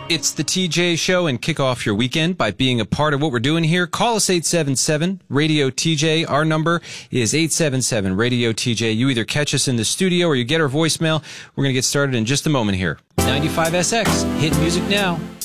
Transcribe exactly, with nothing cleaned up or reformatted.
It's the T J Show, and kick off your weekend by being a part of what we're doing here. Call us eight seven seven, radio T J. Our number is eight seven seven, radio T J. You either catch us in the studio or you get our voicemail. We're going to get started in just a moment here. ninety-five S X, hit music now.